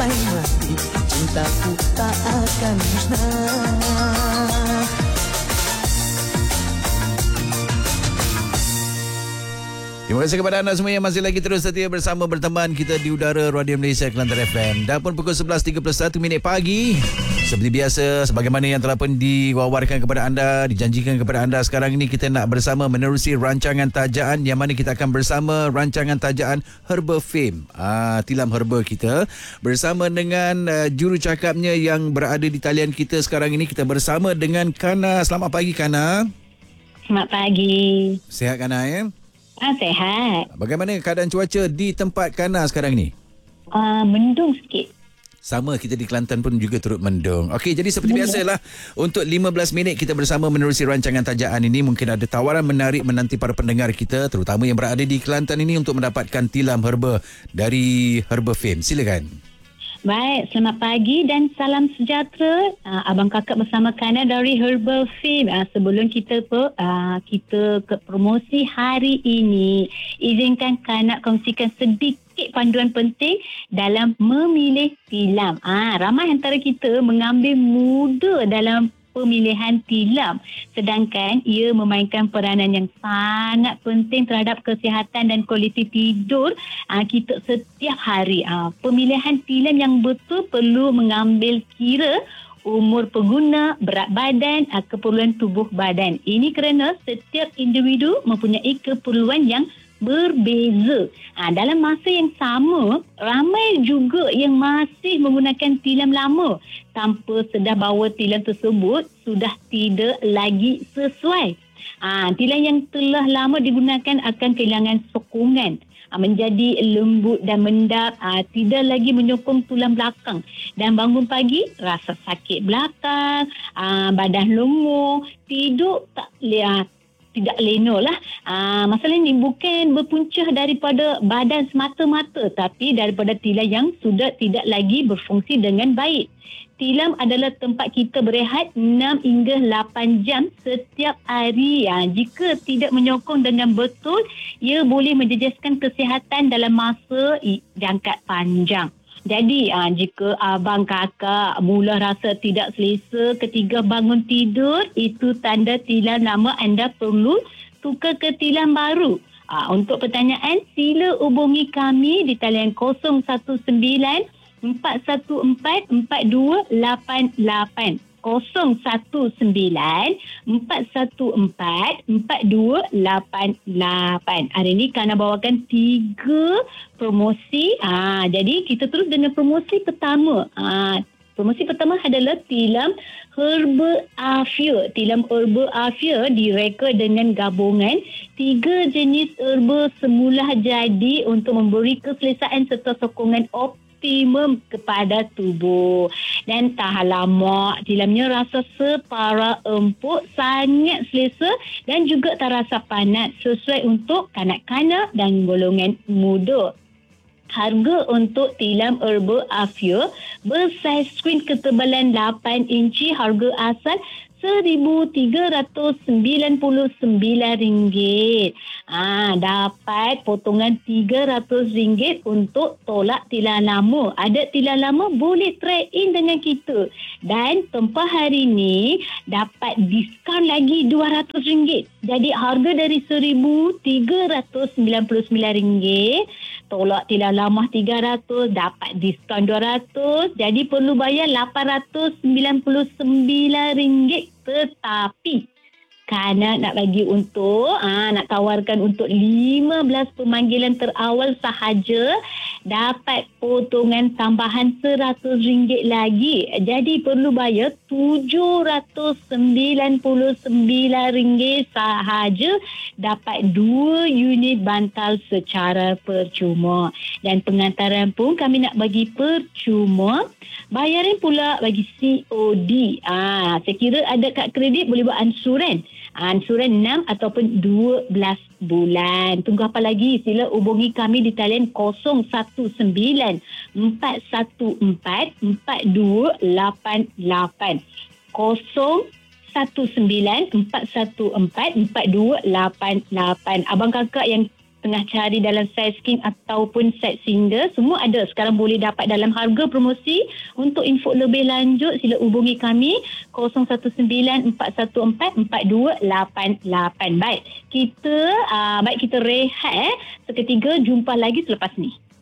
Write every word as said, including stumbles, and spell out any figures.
sampai mati, cintaku tak akan musnah. Terima kasih kepada anda semua yang masih lagi terus setia bersama berteman kita di udara Radio Malaysia Kelantan F M. Dah pun pukul sebelas tiga puluh satu minit pagi. Seperti biasa, sebagaimana yang telah pun diwawarkan kepada anda, dijanjikan kepada anda, sekarang ini kita nak bersama menerusi rancangan tajaan yang mana kita akan bersama rancangan tajaan Herba Fame. Ah, tilam herba kita bersama dengan uh, jurucakapnya yang berada di talian kita sekarang ini. Kita bersama dengan Kana. Selamat pagi, Kana. Selamat pagi. Sihat, Kana, ya? Ah, sehat. Bagaimana keadaan cuaca di tempat Kana sekarang ni? Uh, mendung sikit. Sama, kita di Kelantan pun juga turut mendung. Okey, jadi seperti biasalah, untuk lima belas minit kita bersama menerusi rancangan tajaan ini. Mungkin ada tawaran menarik menanti para pendengar kita, terutama yang berada di Kelantan ini, untuk mendapatkan tilam herba dari Herba Fame. Silakan. Baik, selamat pagi dan salam sejahtera. Uh, Abang kakak bersama Kana dari Herba Fame. Uh, sebelum kita per, uh, kita ke promosi hari ini, izinkan Kana kongsikan sedikit panduan penting dalam memilih tilam. Ah, ramai antara kita mengambil muda dalam pemilihan tilam, sedangkan ia memainkan peranan yang sangat penting terhadap kesihatan dan kualiti tidur aa, kita setiap hari. Aa, pemilihan tilam yang betul perlu mengambil kira umur pengguna, berat badan, aa, keperluan tubuh badan. Ini kerana setiap individu mempunyai keperluan yang berbeza. Ha, dalam masa yang sama, ramai juga yang masih menggunakan tilam lama tanpa sedar bahawa tilam tersebut sudah tidak lagi sesuai. Ha, tilam yang telah lama digunakan akan kehilangan sokongan, ha, menjadi lembut dan mendap, ha, tidak lagi menyokong tulang belakang, dan bangun pagi rasa sakit belakang, ha, badan lenguh, tidur tak lihat tidak leno lah. Aa, masalah ini bukan berpunca daripada badan semata-mata, tapi daripada tilam yang sudah tidak lagi berfungsi dengan baik. Tilam adalah tempat kita berehat enam hingga lapan jam setiap hari. Ya, jika tidak menyokong dengan betul, ia boleh menjejaskan kesihatan dalam masa jangka panjang. Jadi aa, jika abang kakak mula rasa tidak selesa ketika bangun tidur, itu tanda tilam lama anda perlu tukar ke tilam baru. Aa, untuk pertanyaan, sila hubungi kami di talian kosong satu sembilan empat satu empat empat dua lapan lapan. kosong satu sembilan empat satu empat empat dua lapan lapan. Hari ini Kana bawakan tiga promosi. Ha, jadi kita terus dengan promosi pertama. Ha, promosi pertama adalah tilam Herba Afia. Tilam Herba Afia direka dengan gabungan tiga jenis herba semula jadi untuk memberi keselesaan serta sokongan optimum optimum kepada tubuh. Dan tahan lama, tilamnya rasa separa empuk, sangat selesa dan juga tak rasa panas, sesuai untuk kanak-kanak dan golongan muda. Harga untuk tilam Herba Afia bersaiz skrin ketebalan lapan inci, harga asal seribu tiga ratus sembilan puluh sembilan ringgit. Ah, dapat potongan tiga ratus ringgit untuk tolak tilam lama. Ada tilam lama boleh trade in dengan kita. Dan tempah hari ini dapat diskaun lagi dua ratus ringgit. Jadi harga dari seribu tiga ratus sembilan puluh sembilan ringgit, tolak tilam lama tiga ratus, dapat diskaun dua ratus. Jadi perlu bayar lapan ratus sembilan puluh sembilan ringgit. Tetapi Kana nak bagi untuk aa, nak tawarkan untuk lima belas pemanggilan terawal sahaja, dapat potongan tambahan seratus ringgit lagi. Jadi perlu bayar tujuh ratus sembilan puluh sembilan ringgit sahaja, dapat dua unit bantal secara percuma. Dan pengantaran pun kami nak bagi percuma, bayaran pula bagi C O D. Ah, saya kira ada kad kredit boleh buat ansuran. Ansuran enam ataupun dua belas bulan. Tunggu apa lagi? Sila hubungi kami di talian kosong satu sembilan empat satu empat empat dua lapan lapan. kosong satu sembilan empat satu empat empat dua lapan lapan. Abang kakak yang tengah cari dalam saiz king ataupun saiz single, semua ada. Sekarang boleh dapat dalam harga promosi. Untuk info lebih lanjut, sila hubungi kami kosong satu sembilan empat satu empat empat dua lapan lapan. Baik, kita uh, baik kita rehat eh. Seketika, jumpa lagi selepas ni.